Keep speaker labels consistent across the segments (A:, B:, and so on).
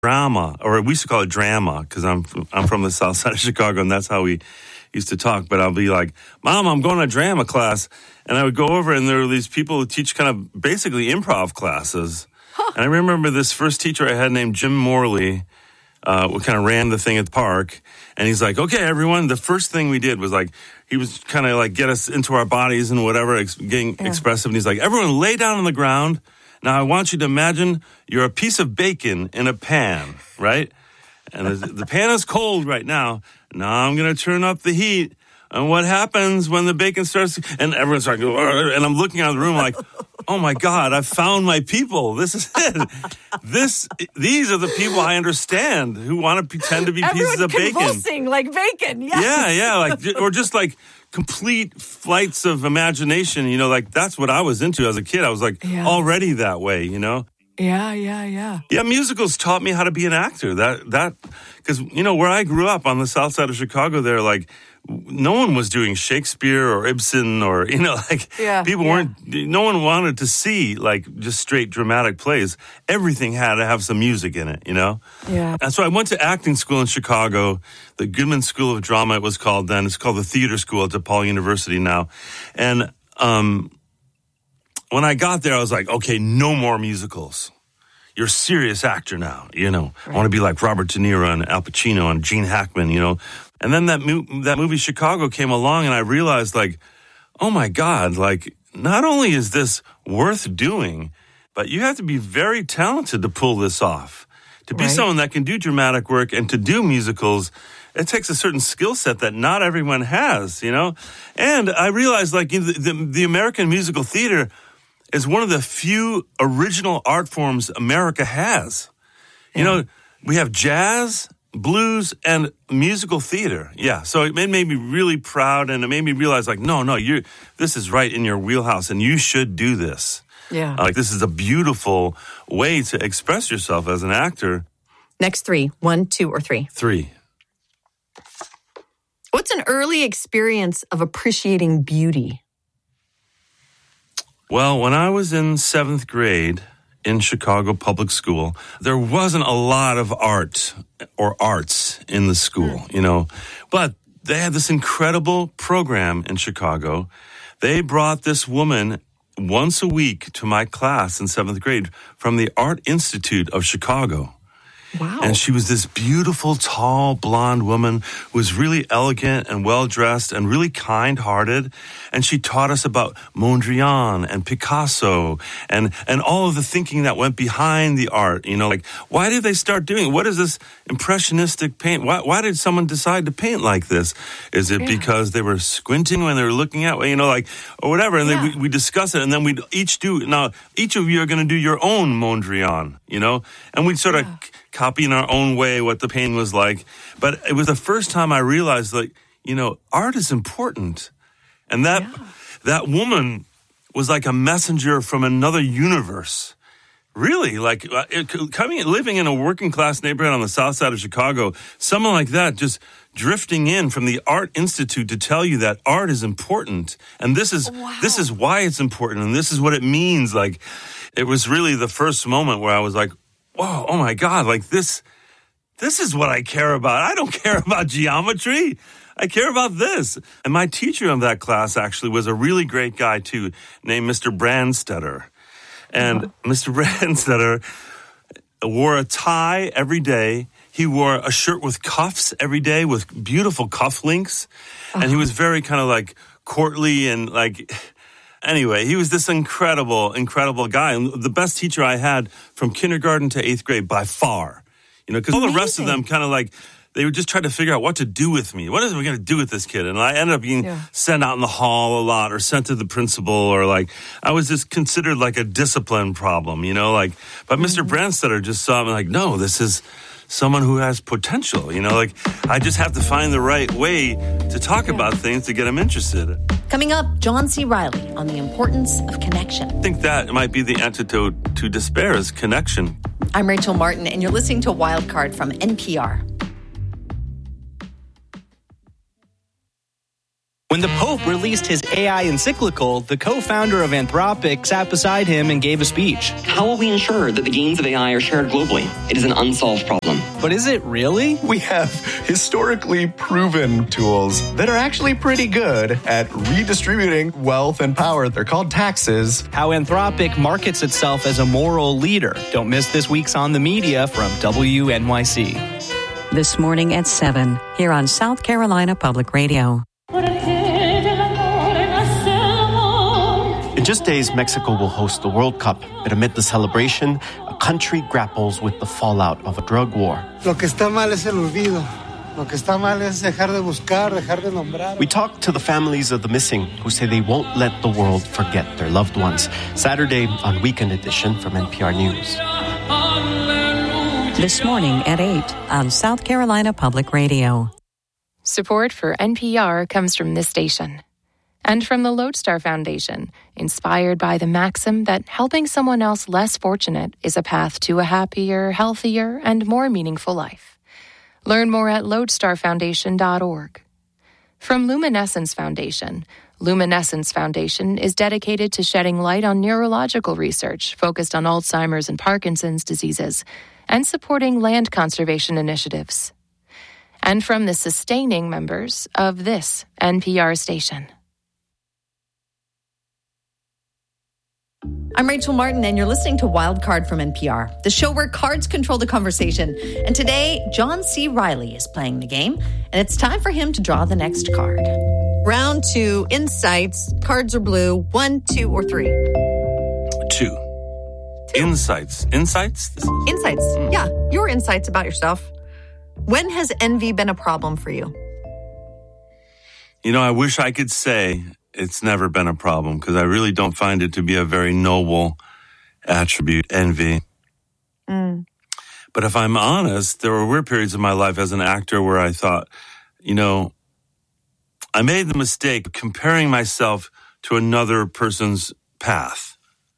A: drama, or we used to call it drama, because I'm from the south side of Chicago, and that's how we used to talk. But I'll be like, Mom, I'm going to drama class. And I would go over, and there were these people who teach kind of basically improv classes. And I remember this first teacher I had named Jim Morley, who kind of ran the thing at the park. And he's like, okay, everyone, the first thing we did was like, he was kind of like get us into our bodies and whatever, getting expressive. And he's like, everyone lay down on the ground. Now I want you to imagine you're a piece of bacon in a pan, right? And the pan is cold right now. Now I'm going to turn up the heat. And what happens when the bacon starts, and everyone's like, and I'm looking out of the room like, oh my God, I've found my people. This is it. These are the people I understand who want to pretend to be pieces of bacon.
B: Convulsing like bacon, yes.
A: Yeah, like, or just like complete flights of imagination, like that's what I was into as a kid. I was like already that way,
B: Yeah.
A: Yeah, musicals taught me how to be an actor. That because where I grew up on the south side of Chicago, there like no one was doing Shakespeare or Ibsen or people weren't. No one wanted to see like just straight dramatic plays. Everything had to have some music in it,
B: Yeah.
A: And so I went to acting school in Chicago, the Goodman School of Drama. It was called then. It's called the Theater School at DePaul University now, and when I got there, I was like, okay, no more musicals. You're a serious actor now, Right. I want to be like Robert De Niro and Al Pacino and Gene Hackman, And then that movie Chicago came along, and I realized, like, oh my God, like, not only is this worth doing, but you have to be very talented to pull this off. To be someone that can do dramatic work and to do musicals, it takes a certain skill set that not everyone has, And I realized, like, the American musical theater is one of the few original art forms America has. We have jazz, blues, and musical theater. Yeah, so it made me really proud, and it made me realize, like, no, this is right in your wheelhouse, and you should do this.
B: Yeah.
A: Like, this is a beautiful way to express yourself as an actor.
B: Next 3. 1, 2, or 3?
A: 3.
B: What's an early experience of appreciating beauty?
A: Well, when I was in 7th grade in Chicago Public School, there wasn't a lot of art or arts in the school, But they had this incredible program in Chicago. They brought this woman once a week to my class in 7th grade from the Art Institute of Chicago.
B: Wow.
A: And she was this beautiful, tall, blonde woman who was really elegant and well-dressed and really kind-hearted. And she taught us about Mondrian and Picasso and all of the thinking that went behind the art. Like, why did they start doing it? What is this impressionistic paint? Why did someone decide to paint like this? Is it because they were squinting when they were looking at, or whatever? And then we discuss it, and then we'd each each of you are going to do your own Mondrian, And we'd sort of copy in our own way what the painting was like. But it was the first time I realized, like, art is important. And that woman was like a messenger from another universe. Really, like living in a working class neighborhood on the south side of Chicago, someone like that just drifting in from the Art Institute to tell you that art is important. And this is why it's important. And this is what it means. Like, it was really the first moment where I was like, whoa, oh my God, like this is what I care about. I don't care about geometry. I care about this. And my teacher of that class actually was a really great guy too, named Mr. Brandstetter. And Mr. Brandstetter wore a tie every day. He wore a shirt with cuffs every day with beautiful cufflinks. And he was very kind of like courtly and like... Anyway, he was this incredible, incredible guy. And the best teacher I had from kindergarten to 8th grade by far. Because all the rest of them kind of like, they would just try to figure out what to do with me. What is we going to do with this kid? And I ended up being sent out in the hall a lot or sent to the principal or like, I was just considered like a discipline problem, But Mr. Brandstetter just saw me like, no, this is someone who has potential, like I just have to find the right way to talk about things to get him interested.
C: Coming up, John C. Reilly on the importance of connection.
A: I think that might be the antidote to despair is connection.
C: I'm Rachel Martin, and you're listening to Wildcard from NPR.
D: When When the Pope released his AI encyclical, the co-founder of Anthropic sat beside him and gave a speech.
E: How will we ensure that the gains of AI are shared globally? It is an unsolved problem.
D: But is it really?
F: We have historically proven tools that are actually pretty good at redistributing wealth and power. They're called taxes.
D: How Anthropic markets itself as a moral leader. Don't miss this week's On the Media from WNYC.
G: This morning at 7, here on South Carolina Public Radio.
H: In just days, Mexico will host the World Cup. But amid the celebration, a country grapples with the fallout of a drug war.
I: Lo que está mal es el olvido. Lo que está mal es dejar de buscar, dejar de nombrar.
H: We talked to the families of the missing who say they won't let the world forget their loved ones. Saturday on Weekend Edition from NPR News.
G: This morning at 8 on South Carolina Public Radio.
J: Support for NPR comes from this station and from the Lodestar Foundation, inspired by the maxim that helping someone else less fortunate is a path to a happier, healthier, and more meaningful life. Learn more at lodestarfoundation.org. From Luminescence Foundation, Luminescence Foundation is dedicated to shedding light on neurological research focused on Alzheimer's and Parkinson's diseases and supporting land conservation initiatives. And from the sustaining members of this NPR station.
C: I'm Rachel Martin, and you're listening to Wild Card from NPR, the show where cards control the conversation. And today, John C. Reilly is playing the game, and it's time for him to draw the next card.
B: Round 2, insights. Cards are blue. 1, 2, or 3.
A: 2. Insights. Insights?
B: Insights. Yeah, your insights about yourself. When has envy been a problem for you?
A: You know, I wish I could say it's never been a problem because I really don't find it to be a very noble attribute, envy. But if I'm honest, there were weird periods of my life as an actor where I thought, you know, I made the mistake of comparing myself to another person's path.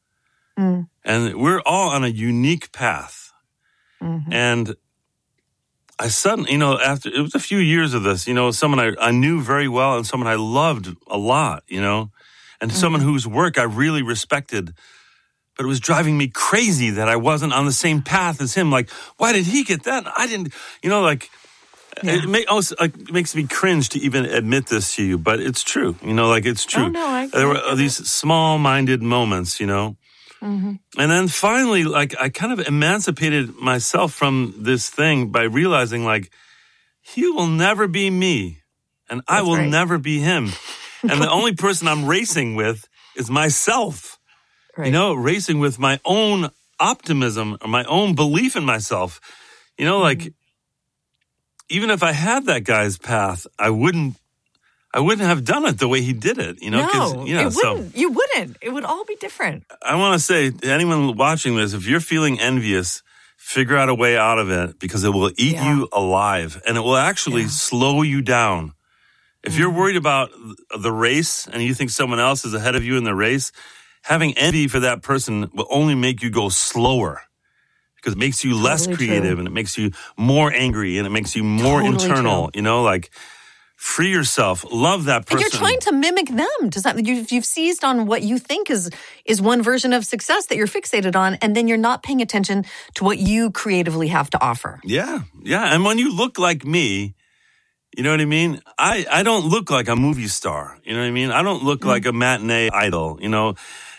A: And we're all on a unique path. And I suddenly, you know, after it was a few years of this, you know, someone I knew very well and someone I loved a lot, you know, and someone whose work I really respected, but it was driving me crazy that I wasn't on the same path as him. Like, why did he get that? I didn't, you know, like, it makes me cringe to even admit this to you, but it's true, you know, like it's true.
B: Oh, no,
A: there were these small-minded moments, you know. And then finally, like, I kind of emancipated myself from this thing by realizing, like, he will never be me, and I will never be him. And the only person I'm racing with is myself. You know, racing with my own optimism or my own belief in myself. You know, like, even if I had that guy's path, I wouldn't have done it the way he did it, you know?
B: No,
A: you know,
B: it wouldn't. You wouldn't. It would all be different.
A: I want to say to anyone watching this, if you're feeling envious, figure out a way out of it because it will eat you alive and it will actually slow you down. If you're worried about the race and you think someone else is ahead of you in the race, having envy for that person will only make you go slower because it makes you less creative and it makes you more angry and it makes you more internal, you know, like... Free yourself. Love that person.
B: And you're trying to mimic them. Does that you've seized on what you think is one version of success that you're fixated on, and then you're not paying attention to what you creatively have to offer.
A: Yeah. And when you look like me, you know what I mean? I don't look like a movie star. You know what I mean? I don't look like a matinee idol. You know,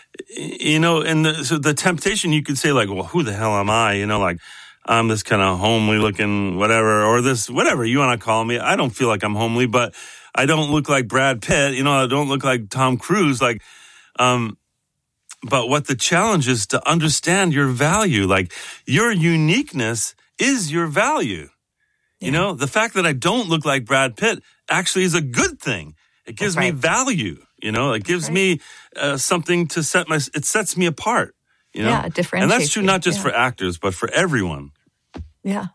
A: and so the temptation you could say like, well, who the hell am I? You know, like. I'm this kind of homely looking whatever, or this, whatever you want to call me. I don't feel like I'm homely, but I don't look like Brad Pitt. You know, I don't look like Tom Cruise. Like, but what the challenge is to understand your value. Like, your uniqueness is your value. You know, the fact that I don't look like Brad Pitt actually is a good thing. It gives me value. You know, it gives me something to it sets me apart. You know?
B: Yeah, differentiate.
A: And that's true not just for actors, but for everyone.
B: Yeah.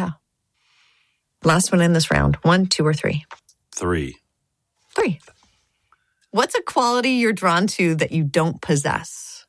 B: Last one in this round. 1, 2, or 3?
A: 3.
B: 3. What's a quality you're drawn to that you don't possess?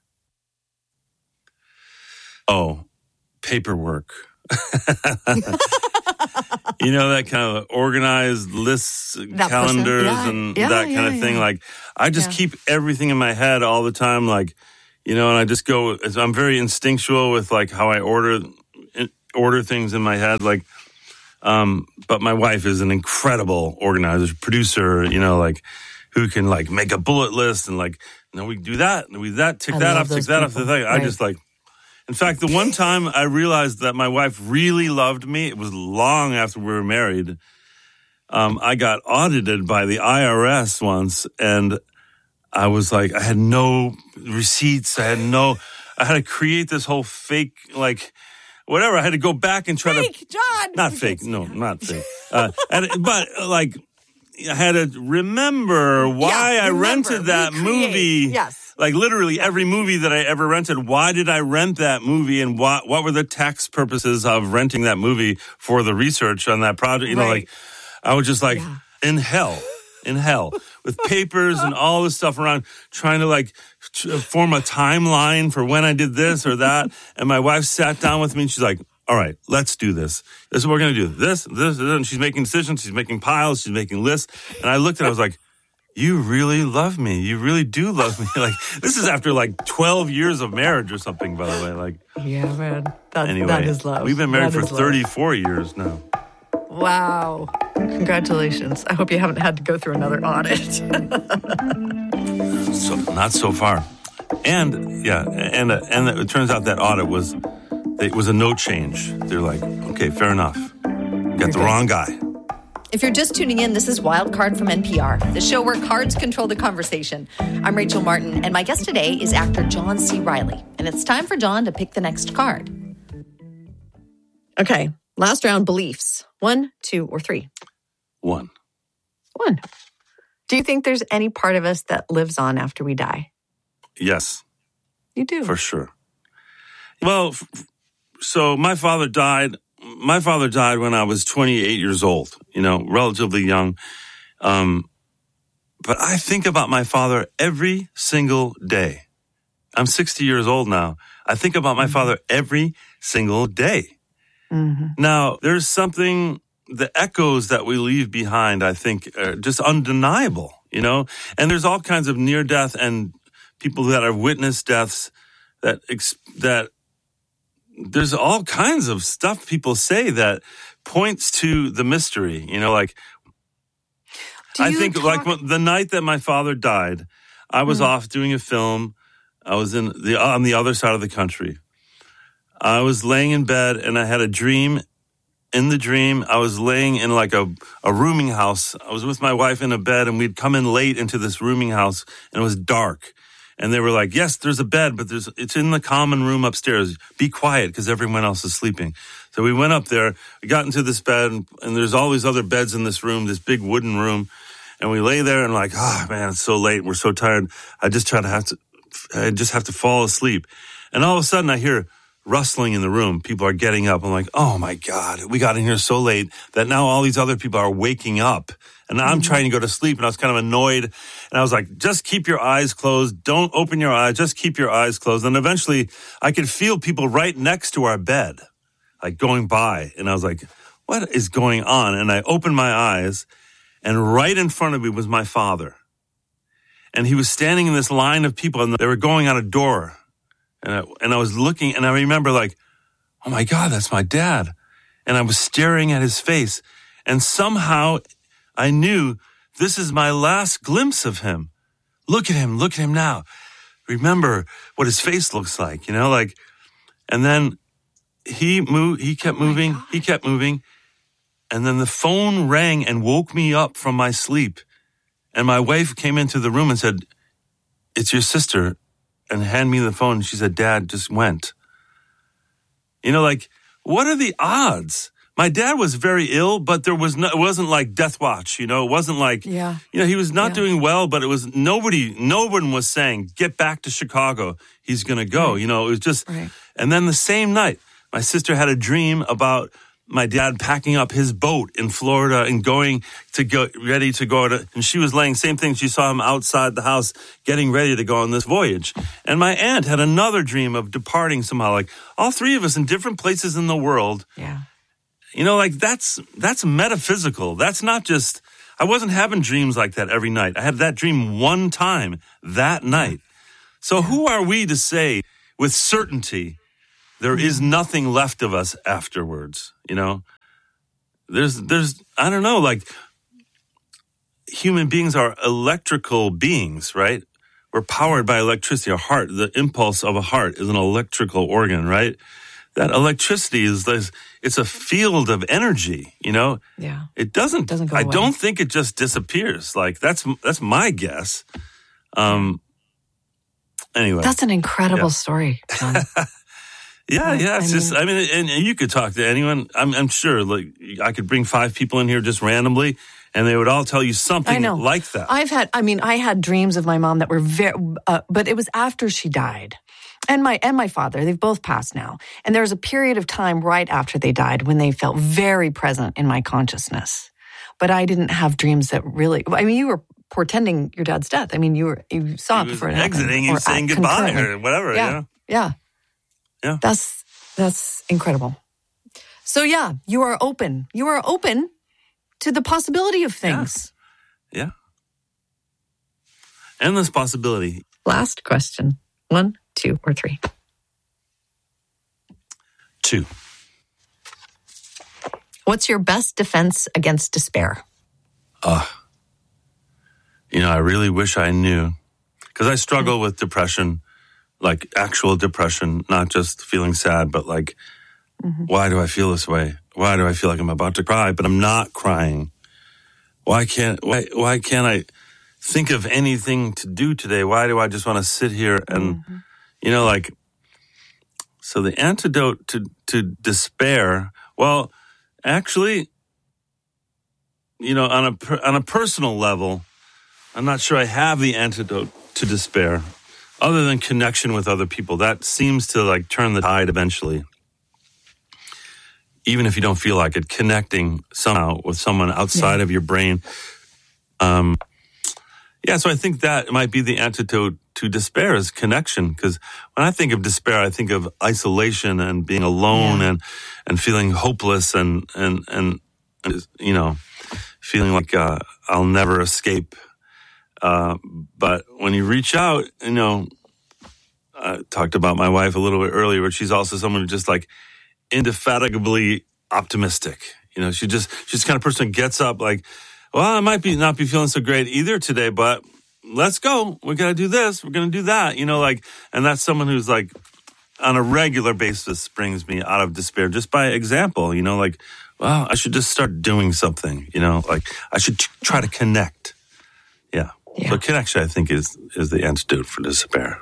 A: Oh, paperwork. You know, that kind of organized lists, calendars, and that kind of thing. Like, I just keep everything in my head all the time. Like, you know, and I just go. I'm very instinctual with like how I order things in my head. Like, but my wife is an incredible organizer, producer. You know, like who can like make a bullet list and like, no, we do that, and we tick that off, tick that off. The thing. Right. I just like. In fact, the one time I realized that my wife really loved me, it was long after we were married. I got audited by the IRS once, and I was like, I had no receipts. I had to create this whole fake, like, whatever. I had to go back and try
B: John!
A: Not fake. No, not fake. But, like, I had to remember why I rented that movie.
B: Yes.
A: Like literally every movie that I ever rented, why did I rent that movie and what were the tax purposes of renting that movie for the research on that project? You know, like I was just like in hell with papers and all this stuff around trying to like form a timeline for when I did this or that. And my wife sat down with me and she's like, all right, let's do this. This is what we're going to do. This. And she's making decisions. She's making piles. She's making lists. And I looked at it, I was like, you really love me. You really do love me. Like, this is after like 12 years of marriage or something, by the way. Like,
B: yeah, man.
A: Anyway,
B: that is love.
A: We've been married for 34 years now.
B: Wow. Congratulations. I hope you haven't had to go through another audit.
A: So, not so far. And it turns out that audit was a no change. They're like, okay, fair enough. Got the wrong guy.
C: If you're just tuning in, this is Wildcard from NPR, the show where cards control the conversation. I'm Rachel Martin, and my guest today is actor John C. Reilly. And it's time for John to pick the next card.
B: Okay, last round, beliefs. 1, 2, or 3?
A: 1.
B: 1. Do you think there's any part of us that lives on after we die?
A: Yes.
B: You do?
A: For sure. Well, so my father died. My father died when I was 28 years old, you know, relatively young. But I think about my father every single day. I'm 60 years old now. I think about my father every single day. Mm-hmm. Now, there's something, the echoes that we leave behind, I think, are just undeniable, you know? And there's all kinds of near death and people that have witnessed deaths that there's all kinds of stuff people say that points to the mystery, you know, like, I think like the night that my father died, I was off doing a film. I was on the other side of the country. I was laying in bed and I had a dream. In the dream, I was laying in like a rooming house. I was with my wife in a bed and we'd come in late into this rooming house and it was dark. And they were like, yes, there's a bed, but it's in the common room upstairs. Be quiet because everyone else is sleeping. So we went up there, we got into this bed, and there's all these other beds in this room, this big wooden room. And we lay there and like, oh man, it's so late. We're so tired. I just have to fall asleep. And all of a sudden I hear rustling in the room. People are getting up. I'm like, oh my God, we got in here so late that now all these other people are waking up. And I'm trying to go to sleep, and I was kind of annoyed. And I was like, just keep your eyes closed. Don't open your eyes. Just keep your eyes closed. And eventually, I could feel people right next to our bed, like going by. And I was like, what is going on? And I opened my eyes, and right in front of me was my father. And he was standing in this line of people, and they were going out a door. And I was looking, and I remember like, oh my God, that's my dad. And I was staring at his face. And somehow I knew this is my last glimpse of him. Look at him now. Remember what his face looks like, you know, like, and then he kept moving. And then the phone rang and woke me up from my sleep. And my wife came into the room and said, it's your sister, and handed me the phone. She said, Dad just went. You know, like, what are the odds? My dad was very ill, but it wasn't like death watch, you know, it wasn't like, you know, he was not doing well, but it was no one was saying, get back to Chicago. He's going to go, you know, it was just, and then the same night, my sister had a dream about my dad packing up his boat in Florida and ready to go and she was laying, same thing. She saw him outside the house getting ready to go on this voyage. And my aunt had another dream of departing somehow, like all three of us in different places in the world.
B: Yeah.
A: You know, like that's metaphysical. That's not just, I wasn't having dreams like that every night. I had that dream one time that night. So who are we to say with certainty there is nothing left of us afterwards? You know, there's I don't know, like human beings are electrical beings, right? We're powered by electricity. Our heart, the impulse of a heart is an electrical organ, right? That electricity is this, it's a field of energy, you know?
B: Yeah.
A: It doesn't
B: go
A: I
B: away.
A: don't think it just disappears. Like that's my guess. Anyway.
B: That's an incredible story, John.
A: Yeah, it's just, I mean, and you could talk to anyone. I'm sure, like, I could bring 5 people in here just randomly, and they would all tell you something like that.
B: I had dreams of my mom that were very, but it was after she died. And my father, they've both passed now. And there was a period of time right after they died when they felt very present in my consciousness. But I didn't have dreams that really, I mean, you were portending your dad's death. I mean, you saw it before it happened.
A: Exiting, you saying goodbye or whatever,
B: Yeah. That's incredible. So yeah, you are open. You are open to the possibility of things.
A: Yeah. Endless possibility.
B: Last question. 1, 2, or 3?
A: 2.
B: What's your best defense against despair?
A: You know, I really wish I knew, because I struggle with depression, like actual depression, not just feeling sad, but like, why do I feel this way? Why do I feel like I'm about to cry, but I'm not crying? Why can't I think of anything to do today? Why do I just want to sit here and, you know, like, so the antidote to despair, well, actually, you know, on a personal level, I'm not sure I have the antidote to despair other than connection with other people. That seems to like turn the tide eventually. Even if you don't feel like it, connecting somehow with someone outside of your brain. So I think that might be the antidote to despair is connection. Because when I think of despair, I think of isolation and being alone and feeling hopeless and you know, feeling like I'll never escape. But when you reach out, you know, I talked about my wife a little bit earlier, but she's also someone who just like indefatigably optimistic. You know, she's the kind of person who gets up like, well, I might not be feeling so great either today, but let's go. We're going to do this. We're going to do that. You know, like, and that's someone who's like on a regular basis brings me out of despair just by example, you know, like, well, I should just start doing something, you know, like I should try to connect. Yeah. So connection, I think, is the antidote for despair.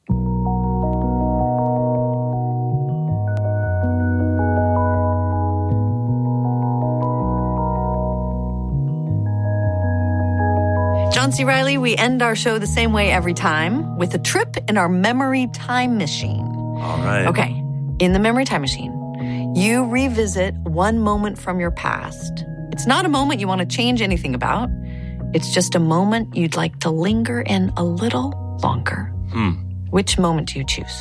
B: John C. Reilly, we end our show the same way every time, with a trip in our memory time machine.
A: All right.
B: Okay. In the memory time machine, you revisit one moment from your past. It's not a moment you want to change anything about. It's just a moment you'd like to linger in a little longer. Which moment do you choose?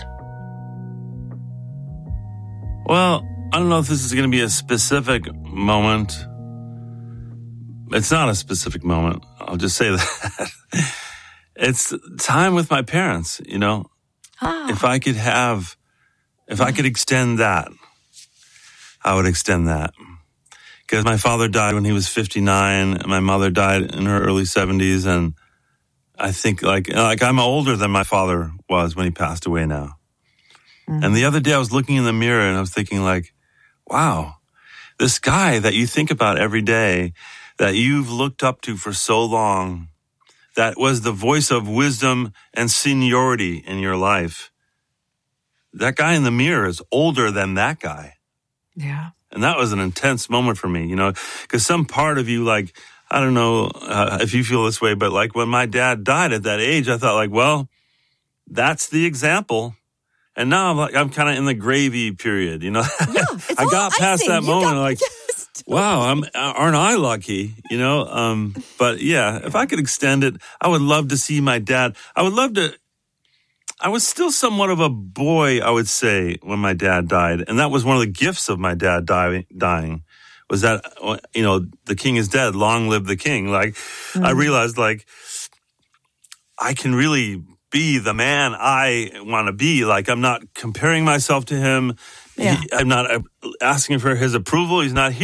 A: Well, I don't know if this is going to be a specific moment. It's not a specific moment. I'll just say that. It's time with my parents, you know. If I could extend that, I would extend that. Because my father died when he was 59, and my mother died in her early 70s, and I think like I'm older than my father was when he passed away now. And the other day I was looking in the mirror and I was thinking like, wow, this guy that you think about every day, that you've looked up to for so long, that was the voice of wisdom and seniority in your life. That guy in the mirror is older than that guy.
B: Yeah.
A: And that was an intense moment for me, you know, because some part of you, like, I don't know if you feel this way, but like when my dad died at that age, I thought like, well, that's the example. And now I'm kind of in the gravy period, you know.
B: Yeah,
A: I got past that moment, like, wow, aren't I lucky, you know? But yeah, if I could extend it, I would love to see my dad. I would love to I was still somewhat of a boy, I would say, when my dad died. And that was one of the gifts of my dad dying, was that, the king is dead, long live the king. Like, I realized, like, I can really be the man I want to be. Like, I'm not comparing myself to him.
B: Yeah.
A: I'm not asking for his approval. He's not here.